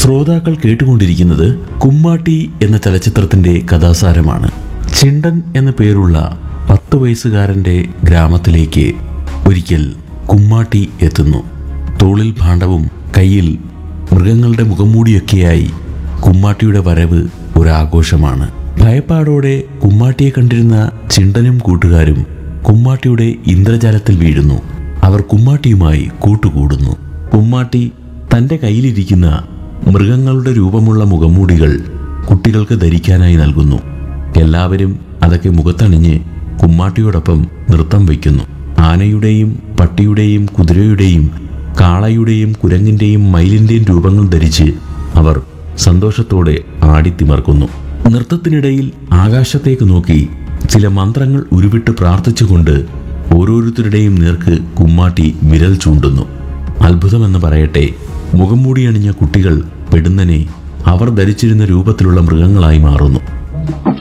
ശ്രോതാക്കൾ കേട്ടുകൊണ്ടിരിക്കുന്നത് കുമ്മാട്ടി എന്ന ചലച്ചിത്രത്തിന്റെ കഥാസാരമാണ്. ചിണ്ടൻ എന്ന പേരുള്ള 10 വയസ്സുകാരന്റെ ഗ്രാമത്തിലേക്ക് ഒരിക്കൽ കുമ്മാട്ടി എത്തുന്നു. തോളിൽ ഭാണ്ഡവും കയ്യിൽ മൃഗങ്ങളുടെ മുഖംമൂടിയൊക്കെയായി കുമ്മാട്ടിയുടെ വരവ് ഒരാഘോഷമാണ്. ഭയപ്പാടോടെ കുമ്മാട്ടിയെ കണ്ടിരുന്ന ചിണ്ടനും കൂട്ടുകാരും കുമ്മാട്ടിയുടെ ഇന്ദ്രജാലത്തിൽ വീഴുന്നു. അവർ കുമ്മാട്ടിയുമായി കൂട്ടുകൂടുന്നു. കുമ്മാട്ടി തൻ്റെ കയ്യിലിരിക്കുന്ന മൃഗങ്ങളുടെ രൂപമുള്ള മുഖംമൂടികൾ കുട്ടികൾക്ക് ധരിക്കാനായി നൽകുന്നു. എല്ലാവരും അതൊക്കെ മുഖത്തണിഞ്ഞ് കുമ്മാട്ടിയോടൊപ്പം നൃത്തം വയ്ക്കുന്നു. ആനയുടെയും പട്ടിയുടെയും കുതിരയുടെയും കാളയുടെയും കുരങ്ങിൻ്റെയും മയിലിൻ്റെയും രൂപങ്ങൾ ധരിച്ച് അവർ സന്തോഷത്തോടെ ആടിത്തിമർക്കുന്നു. നൃത്തത്തിനിടയിൽ ആകാശത്തേക്ക് നോക്കി ചില മന്ത്രങ്ങൾ ഉരുവിട്ട് പ്രാർത്ഥിച്ചുകൊണ്ട് ഓരോരുത്തരുടെയും നേർക്ക് കുമ്മാട്ടി വിരൽ ചൂണ്ടുന്നു. അത്ഭുതമെന്ന് പറയട്ടെ, മുഖംമൂടി അണിഞ്ഞ കുട്ടികൾ പെടുന്നനെ അവർ ധരിച്ചിരുന്ന രൂപത്തിലുള്ള മൃഗങ്ങളായി മാറുന്നു.